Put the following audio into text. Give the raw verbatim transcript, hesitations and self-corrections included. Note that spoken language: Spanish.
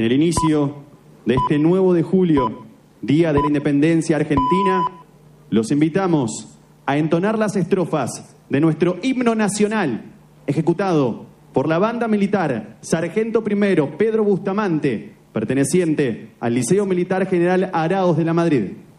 En el inicio de este nueve de julio, Día de la Independencia Argentina, los invitamos a entonar las estrofas de nuestro himno nacional, ejecutado por la banda militar Sargento Primero Pedro Bustamante, perteneciente al Liceo Militar General Araos de la Madrid.